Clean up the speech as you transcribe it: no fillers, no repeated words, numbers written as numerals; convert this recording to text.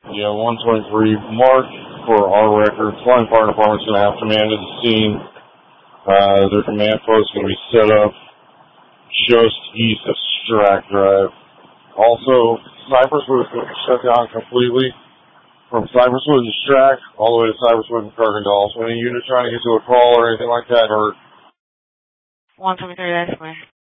Yeah, 123 mark for our records. Flying Fire Department's going to have to man to the scene. Their command post going to be set up just east of Strack Drive. Also, Cypresswood is going to be shut down completely from Cypresswood to Strack all the way to Cypresswood and Kirkendall. So any unit trying to get to a call or anything like that, or 123, that's clear.